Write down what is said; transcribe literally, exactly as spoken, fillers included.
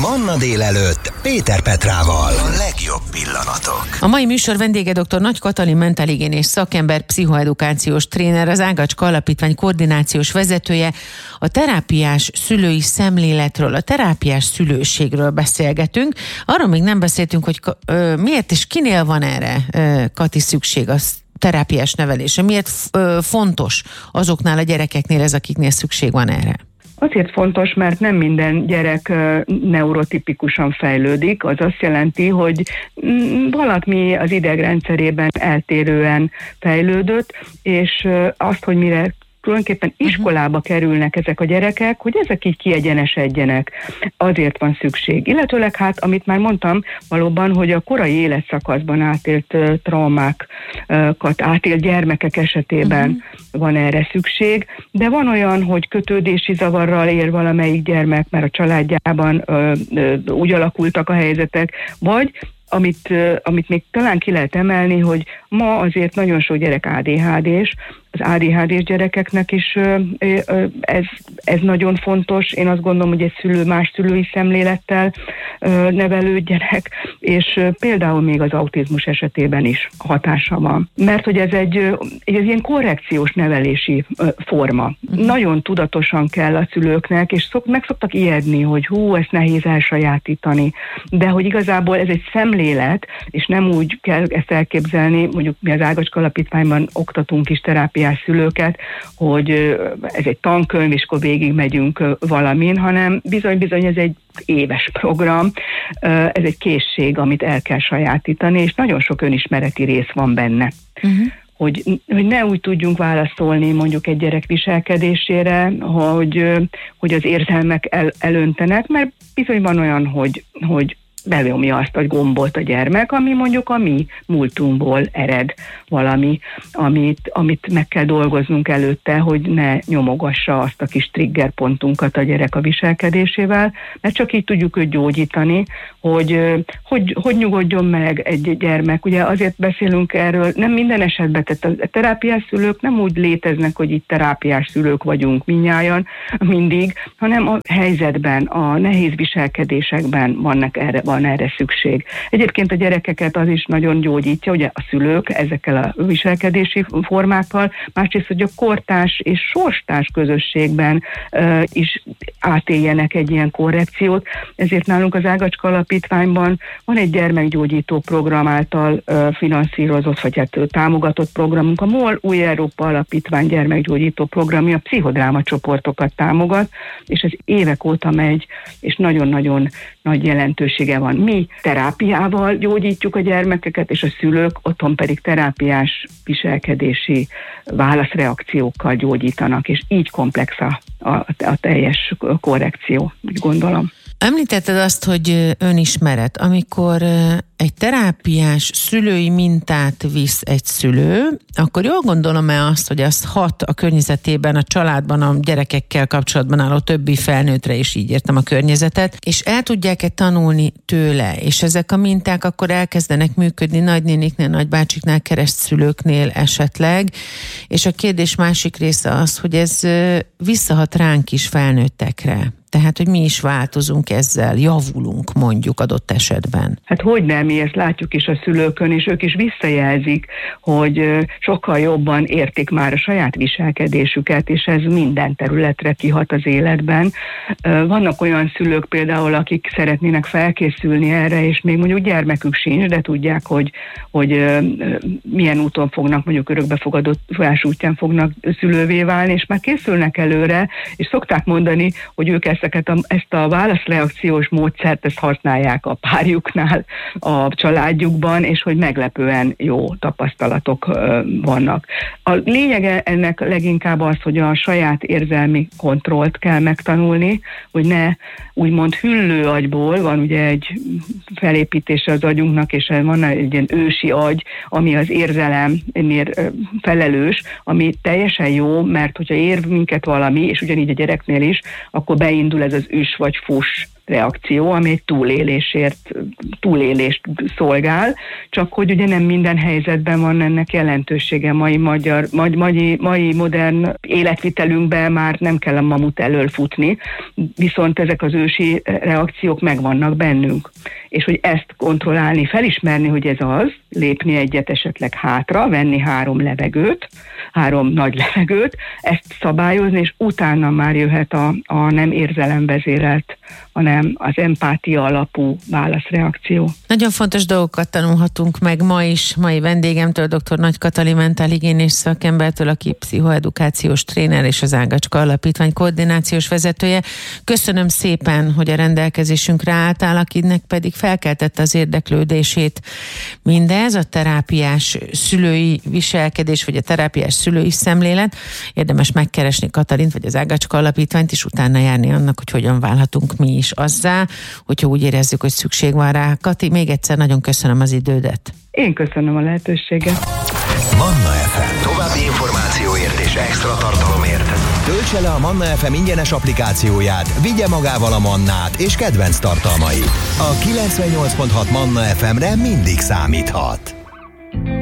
Manna délelőtt Péter Petrával. A legjobb pillanatok. A mai műsor vendége dr. Nagy Katalin mentálhigiénés szakember, pszichoedukációs tréner, az Ágacska Alapítvány koordinációs vezetője. A terápiás szülői szemléletről, a terápiás szülőségről beszélgetünk. Arról még nem beszéltünk, hogy ö, miért és kinél van erre, ö, Kati, szükség a terápiás nevelése. Miért ö, fontos azoknál a gyerekeknél ez, akiknél szükség van erre? Azért fontos, mert nem minden gyerek neurotipikusan fejlődik. Az azt jelenti, hogy valami az idegrendszerében eltérően fejlődött, és azt, hogy mire tulajdonképpen iskolába kerülnek ezek a gyerekek, hogy ezek így kiegyenesedjenek. Azért van szükség. Illetőleg hát, amit már mondtam, valóban, hogy a korai életszakaszban átélt uh, traumákat átélt gyermekek esetében uh-huh. van erre szükség, de van olyan, hogy kötődési zavarral él valamelyik gyermek, mert a családjában uh, uh, úgy alakultak a helyzetek, vagy amit, uh, amit még talán ki lehet emelni, hogy ma azért nagyon sok gyerek á dé há dés, az á dé há dés gyerekeknek is ez, ez nagyon fontos. Én azt gondolom, hogy egy szülő más szülői szemlélettel nevelődjenek, és például még az autizmus esetében is hatása van. Mert hogy ez egy, egy ilyen korrekciós nevelési forma. Uh-huh. Nagyon tudatosan kell a szülőknek, és szok, meg szoktak ijedni, hogy hú, ezt nehéz elsajátítani. De hogy igazából ez egy szemlélet, és nem úgy kell ezt elképzelni, mondjuk mi az Ágacska Alapítványban oktatunk is terápiát szülőket, hogy ez egy tankönyv, és akkor végig megyünk valamin, hanem bizony-bizony ez egy éves program, ez egy készség, amit el kell sajátítani, és nagyon sok önismereti rész van benne. Uh-huh. Hogy, hogy ne úgy tudjunk válaszolni mondjuk egy gyerek viselkedésére, hogy, hogy az érzelmek el, elöntenek, mert bizony van olyan, hogy, hogy benyomja azt a gombot a gyermek, ami mondjuk a mi múltunkból ered valami, amit, amit meg kell dolgoznunk előtte, hogy ne nyomogassa azt a kis triggerpontunkat a gyerek a viselkedésével, mert csak így tudjuk őt gyógyítani, hogy, hogy hogy nyugodjon meg egy gyermek. Ugye azért beszélünk erről, nem minden esetben, tehát a terápiás szülők nem úgy léteznek, hogy itt terápiás szülők vagyunk mindnyájan mindig, hanem a helyzetben, a nehéz viselkedésekben vannak erre, van erre szükség. Egyébként a gyerekeket az is nagyon gyógyítja, ugye a szülők ezekkel a viselkedési formákkal, másrészt, hogy a kortárs és sorstárs közösségben uh, is átéljenek egy ilyen korrekciót. Ezért nálunk az Ágacska Alapítványban van egy gyermekgyógyító program által uh, finanszírozott, vagy hát támogatott programunk. A MOL Új Európa Alapítvány gyermekgyógyító programja pszichodráma csoportokat támogat, és ez évek óta megy, és nagyon-nagyon nagy jelentősége van. Mi terápiával gyógyítjuk a gyermekeket, és a szülők otthon pedig terápiás viselkedési válaszreakciókkal gyógyítanak, és így komplex a, a, a teljes korrekció, úgy gondolom. Említetted azt, hogy önismeret. Amikor egy terápiás szülői mintát visz egy szülő, akkor jól gondolom-e azt, hogy az hat a környezetében, a családban, a gyerekekkel kapcsolatban álló többi felnőttre is, így értem a környezetet, és el tudják-e tanulni tőle, és ezek a minták akkor elkezdenek működni nagynéniknél, nagybácsiknál, keresztszülőknél esetleg, és a kérdés másik része az, hogy ez visszahat ránk is felnőttekre. Tehát, hogy mi is változunk ezzel, javulunk mondjuk adott esetben. Hát hogy nem, mi ezt látjuk is a szülőkön, és ők is visszajelzik, hogy sokkal jobban értik már a saját viselkedésüket, és ez minden területre kihat az életben. Vannak olyan szülők például, akik szeretnének felkészülni erre, és még mondjuk gyermekük sincs, de tudják, hogy, hogy milyen úton fognak, mondjuk örökbefogadás útján fognak szülővé válni, és már készülnek előre, és szokták mondani, hogy ők ezt Ezeket a, ezt a válaszreakciós módszert ezt használják a párjuknál, a családjukban, és hogy meglepően jó tapasztalatok uh, vannak. A lényege ennek leginkább az, hogy a saját érzelmi kontrollt kell megtanulni, hogy ne úgymond hüllő agyból, van ugye egy felépítése az agyunknak, és van egy ilyen ősi agy, ami az érzelemnél felelős, ami teljesen jó, mert hogyha ér minket valami, és ugyanígy a gyereknél is, akkor beindul ez az üs vagy fuss reakció, ami egy túlélésért, túlélést szolgál, csak hogy ugye nem minden helyzetben van ennek jelentősége. Mai, magyar, mai, mai modern életvitelünkben már nem kell a mamut elől futni, viszont ezek az ősi reakciók megvannak bennünk. És hogy ezt kontrollálni, felismerni, hogy ez az, lépni egyet esetleg hátra, venni három levegőt, három nagy levegőt, ezt szabályozni, és utána már jöhet a, a nem érzelemvezérelt, hanem az empátia alapú válaszreakció. Nagyon fontos dolgokat tanulhatunk meg ma is, mai vendégemtől, dr. Nagy Katalin mentálhigiénés szakembertől, aki pszichoedukációs tréner és az Ágacska Alapítvány koordinációs vezetője. Köszönöm szépen, hogy a rendelkezésünkre álltál, akinek pedig felkeltette az érdeklődését mindez, a terápiás szülői viselkedés, vagy a terápiás szülői szemlélet. Érdemes megkeresni Katalint, vagy az Ágacska Alapítványt, és utána járni annak, hogy hogyan válhatunk mi is azzá, hogyha úgy érezzük, hogy szükség van rá. Kati, még egyszer nagyon köszönöm az idődet. Én köszönöm a lehetőséget. Manna ef em. További információért és extra tartalomért töltse le a Manna ef em ingyenes applikációját, vigye magával a Mannát és kedvenc tartalmait. A kilencvennyolc pont hat Manna ef emre mindig számíthat.